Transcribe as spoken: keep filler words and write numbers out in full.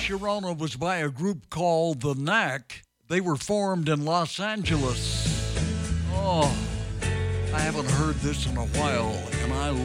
Sharona was by a group called The Knack. They were formed in Los Angeles. Oh, I haven't heard this in a while, and I